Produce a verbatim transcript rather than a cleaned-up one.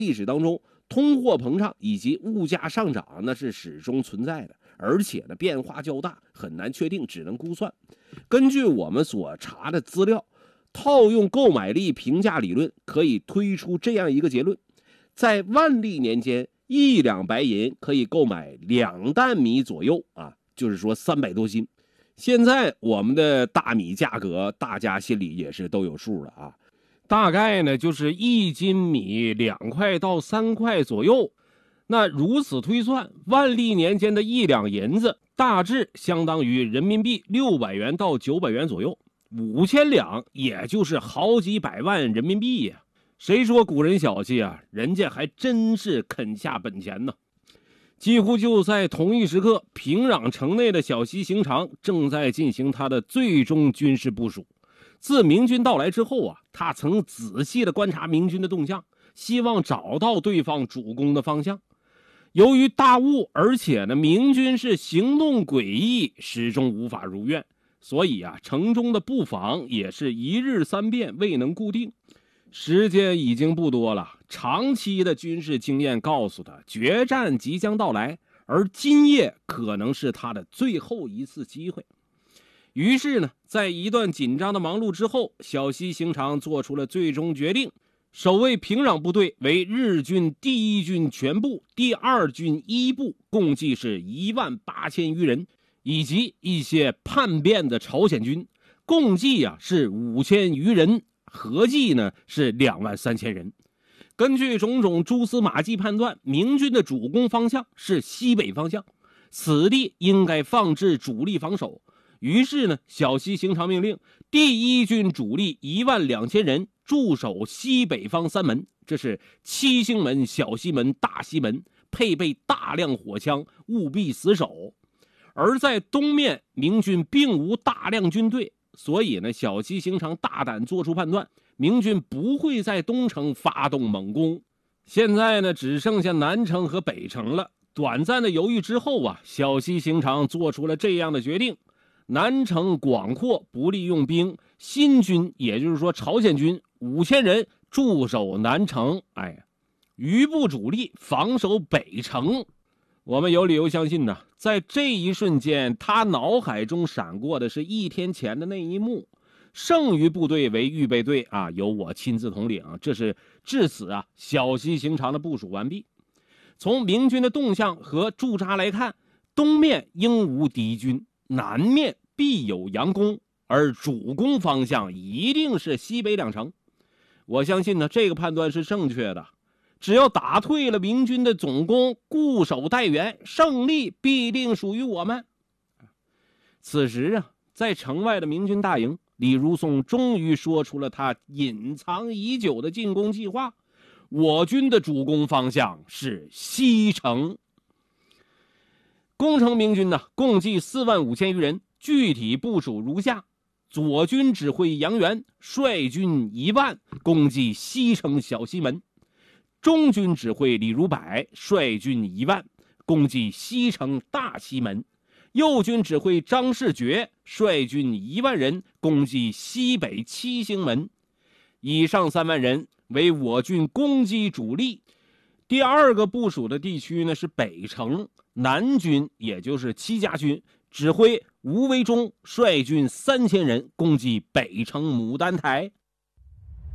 历史当中，通货膨胀以及物价上涨那是始终存在的，而且呢变化较大，很难确定，只能估算。根据我们所查的资料，套用购买力评价理论，可以推出这样一个结论：在万历年间，一两白银可以购买两担米左右啊，就是说三百多斤。现在我们的大米价格，大家心里也是都有数了啊。大概呢，就是一斤米两块到三块左右。那如此推算，万历年间的一两银子大致相当于人民币六百元到九百元左右，五千两也就是好几百万人民币呀。谁说古人小气啊？人家还真是肯下本钱呢。几乎就在同一时刻，平壤城内的小西行长正在进行他的最终军事部署。自明军到来之后啊，他曾仔细的观察明军的动向，希望找到对方主攻的方向。由于大雾，而且呢，明军是行动诡异，始终无法如愿，所以啊，城中的布防也是一日三变，未能固定。时间已经不多了，长期的军事经验告诉他，决战即将到来，而今夜可能是他的最后一次机会。于是呢，在一段紧张的忙碌之后，小西行长做出了最终决定，守卫平壤部队为日军第一军全部、第二军一部，共计是一万八千余人，以及一些叛变的朝鲜军，共计啊是五千余人，合计呢是两万三千人。根据种种蛛丝马迹判断，明军的主攻方向是西北方向，此地应该放置主力防守。于是呢，小西行长命令第一军主力一万两千人驻守西北方三门，这是七星门、小西门、大西门，配备大量火枪，务必死守。而在东面，明军并无大量军队，所以呢，小西行长大胆做出判断，明军不会在东城发动猛攻。现在呢，只剩下南城和北城了。短暂的犹豫之后啊，小西行长做出了这样的决定。南城广阔，不利用兵，新军也就是说朝鲜军五千人驻守南城，哎呀，余部主力防守北城。我们有理由相信呢，在这一瞬间，他脑海中闪过的是一天前的那一幕。剩余部队为预备队啊，由我亲自统领。这是至此啊，小西行长的部署完毕。从明军的动向和驻扎来看，东面应无敌军，南面必有佯攻，而主攻方向一定是西北两城。我相信呢，这个判断是正确的。只要打退了明军的总攻，固守待援，胜利必定属于我们。此时啊，在城外的明军大营，李如松终于说出了他隐藏已久的进攻计划。我军的主攻方向是西城。攻城明军呢，共计四万五千余人，具体部署如下：左军指挥杨元，率军一万，攻击西城小西门；中军指挥李如柏，率军一万，攻击西城大西门；右军指挥张世觉，率军一万人，攻击西北七星门。以上三万人为我军攻击主力。第二个部署的地区呢是北城，南军也就是戚家军指挥吴维忠，率军三千人攻击北城牡丹台。